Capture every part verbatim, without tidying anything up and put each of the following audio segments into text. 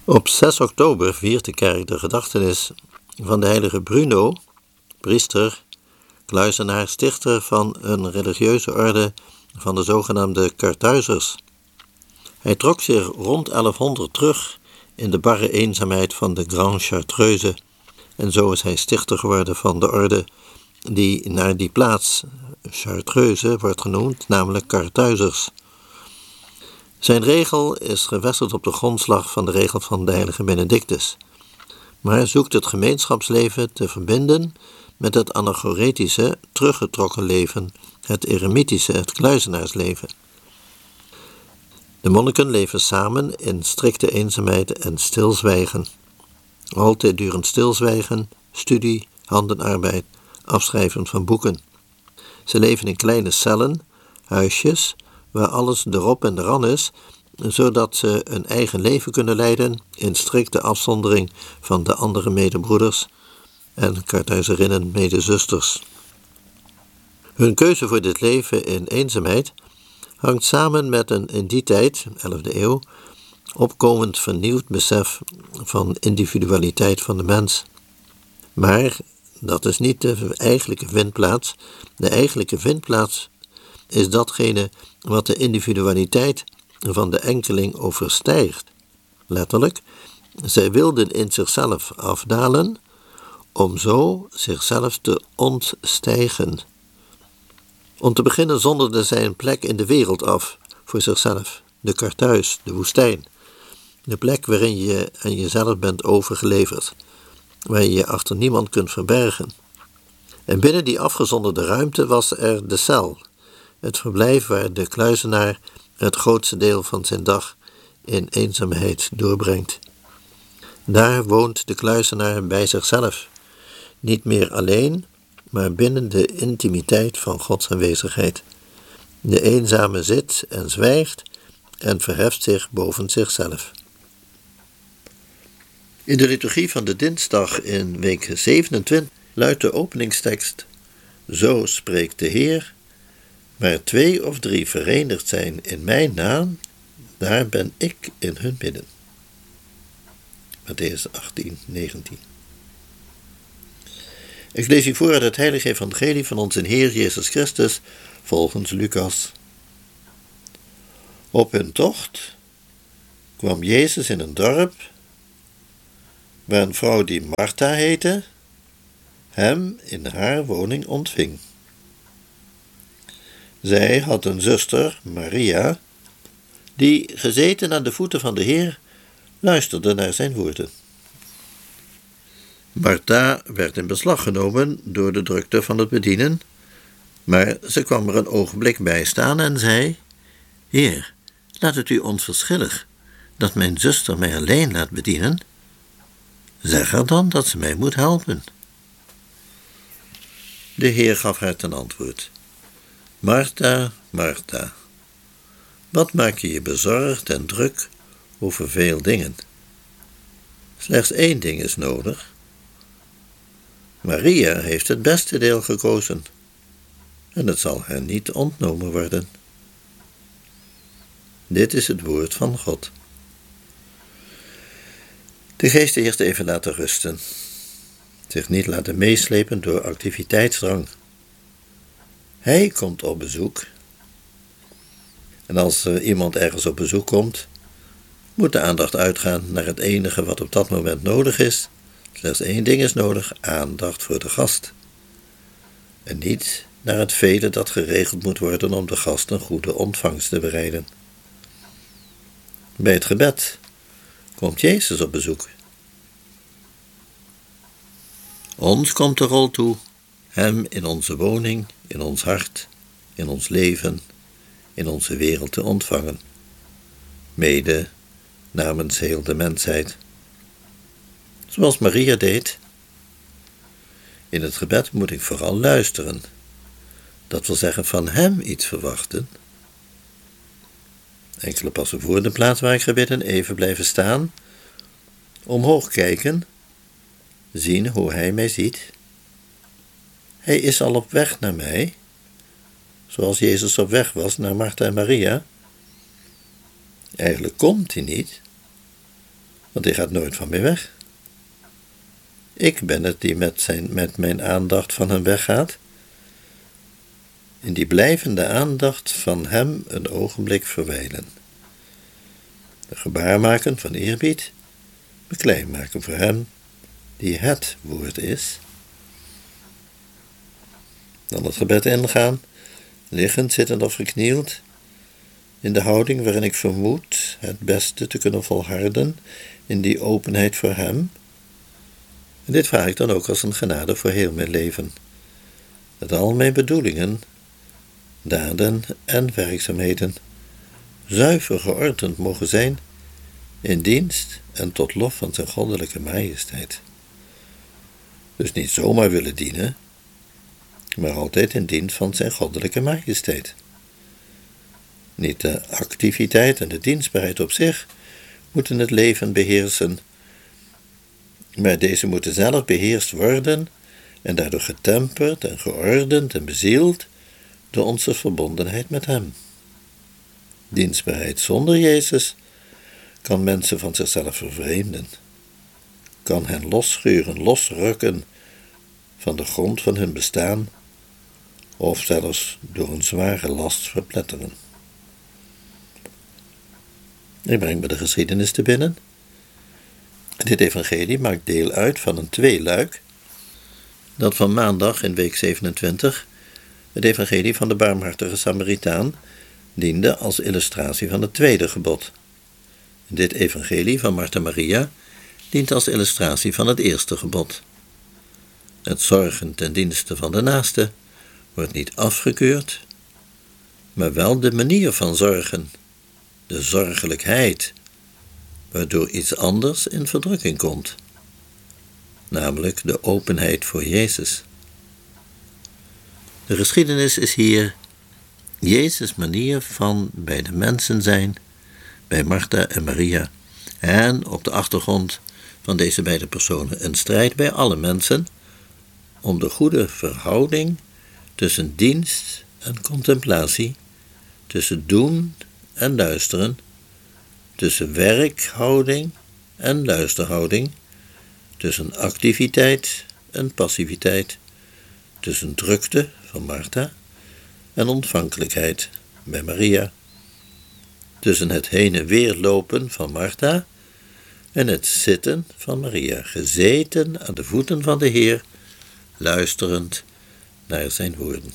Op zes oktober viert de kerk de gedachtenis van de heilige Bruno, priester, kluizenaar, stichter van een religieuze orde van de zogenaamde Karthuizers. Hij trok zich rond elfhonderd terug in de barre eenzaamheid van de Grande Chartreuse en zo is hij stichter geworden van de orde die naar die plaats, Chartreuse, wordt genoemd, namelijk Karthuizers. Zijn regel is gevestigd op de grondslag van de regel van de heilige Benedictus, maar zoekt het gemeenschapsleven te verbinden met het anachoretische, teruggetrokken leven, het eremitische, het kluizenaarsleven. De monniken leven samen in strikte eenzaamheid en stilzwijgen. Altijd durend stilzwijgen, studie, handenarbeid, afschrijven van boeken. Ze leven in kleine cellen, huisjes, waar alles erop en eran is, zodat ze een eigen leven kunnen leiden in strikte afzondering van de andere medebroeders en Karthuizerinnen medezusters. Hun keuze voor dit leven in eenzaamheid hangt samen met een in die tijd, elfde eeuw, opkomend vernieuwd besef van individualiteit van de mens. Maar dat is niet de eigenlijke vindplaats. De eigenlijke vindplaats is datgene wat de individualiteit van de enkeling overstijgt. Letterlijk, zij wilden in zichzelf afdalen, om zo zichzelf te ontstijgen. Om te beginnen zonderden zij een plek in de wereld af voor zichzelf, de karthuis, de woestijn. De plek waarin je aan jezelf bent overgeleverd, waar je je achter niemand kunt verbergen. En binnen die afgezonderde ruimte was er de cel, het verblijf waar de kluizenaar het grootste deel van zijn dag in eenzaamheid doorbrengt. Daar woont de kluizenaar bij zichzelf, niet meer alleen, maar binnen de intimiteit van Gods aanwezigheid. De eenzame zit en zwijgt en verheft zich boven zichzelf. In de liturgie van de dinsdag in week zevenentwintig luidt de openingstekst: Zo spreekt de Heer, waar twee of drie verenigd zijn in mijn naam, daar ben ik in hun midden. Mattheüs achttien, negentien. Ik lees u voor uit het heilige evangelie van onze Heer Jezus Christus volgens Lucas. Op hun tocht kwam Jezus in een dorp waar een vrouw die Martha heette hem in haar woning ontving. Zij had een zuster, Maria, die gezeten aan de voeten van de Heer luisterde naar zijn woorden. Martha werd in beslag genomen door de drukte van het bedienen, maar ze kwam er een ogenblik bij staan en zei: Heer, laat het u onverschillig dat mijn zuster mij alleen laat bedienen? Zeg haar dan dat ze mij moet helpen. De Heer gaf haar ten antwoord: Martha, Martha, wat maak je je bezorgd en druk over veel dingen? Slechts één ding is nodig. Maria heeft het beste deel gekozen en het zal haar niet ontnomen worden. Dit is het woord van God. De geest eerst even laten rusten, zich niet laten meeslepen door activiteitsdrang. Hij komt op bezoek. En als er iemand ergens op bezoek komt, moet de aandacht uitgaan naar het enige wat op dat moment nodig is. Slechts één ding is nodig: aandacht voor de gast. En niet naar het vele dat geregeld moet worden om de gast een goede ontvangst te bereiden. Bij het gebed komt Jezus op bezoek. Ons komt de rol toe hem in onze woning, in ons hart, in ons leven, in onze wereld te ontvangen, mede namens heel de mensheid. Zoals Maria deed. In het gebed moet ik vooral luisteren, dat wil zeggen van hem iets verwachten. Enkele passen voor de plaats waar ik gebeden, even blijven staan, omhoog kijken, zien hoe hij mij ziet. Hij is al op weg naar mij, zoals Jezus op weg was naar Martha en Maria. Eigenlijk komt hij niet, want hij gaat nooit van mij weg. Ik ben het die met, zijn, met mijn aandacht van hem weggaat. In die blijvende aandacht van hem een ogenblik verwijlen. De gebaar maken van eerbied, me klein maken voor hem, die het woord is. Dan het gebed ingaan, liggend, zittend of geknield, in de houding waarin ik vermoed het beste te kunnen volharden in die openheid voor hem. En dit vraag ik dan ook als een genade voor heel mijn leven. Dat al mijn bedoelingen, daden en werkzaamheden zuiver geordend mogen zijn in dienst en tot lof van zijn goddelijke majesteit. Dus niet zomaar willen dienen, maar altijd in dienst van zijn goddelijke majesteit. Niet de activiteit en de dienstbaarheid op zich moeten het leven beheersen, maar deze moeten zelf beheerst worden en daardoor getemperd en geordend en bezield door onze verbondenheid met hem. Dienstbaarheid zonder Jezus kan mensen van zichzelf vervreemden, kan hen losscheuren, losrukken van de grond van hun bestaan of zelfs door een zware last verpletteren. Ik breng me de geschiedenis te binnen. Dit evangelie maakt deel uit van een tweeluik, dat van maandag in week zevenentwintig, het evangelie van de barmhartige Samaritaan, diende als illustratie van het tweede gebod. Dit evangelie van Martha Maria dient als illustratie van het eerste gebod. Het zorgen ten dienste van de naaste wordt niet afgekeurd, maar wel de manier van zorgen, de zorgelijkheid, waardoor iets anders in verdrukking komt, namelijk de openheid voor Jezus. De geschiedenis is hier Jezus' manier van bij de mensen zijn, bij Martha en Maria, en op de achtergrond van deze beide personen een strijd bij alle mensen om de goede verhouding tussen dienst en contemplatie, tussen doen en luisteren, tussen werkhouding en luisterhouding, tussen activiteit en passiviteit, tussen drukte van Martha en ontvankelijkheid bij Maria, tussen het heen en weer lopen van Martha en het zitten van Maria, gezeten aan de voeten van de Heer, luisterend naar zijn woorden.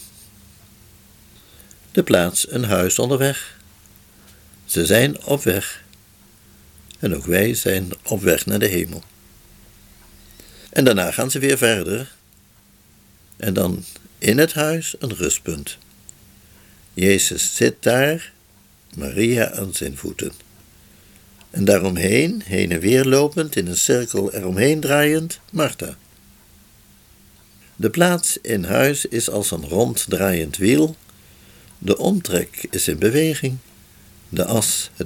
De plaats, een huis onderweg. Ze zijn op weg. En ook wij zijn op weg naar de hemel. En daarna gaan ze weer verder. En dan in het huis een rustpunt. Jezus zit daar, Maria aan zijn voeten. En daaromheen, heen en weer lopend, in een cirkel eromheen draaiend, Martha. De plaats in huis is als een ronddraaiend wiel. De omtrek is in beweging. De as, het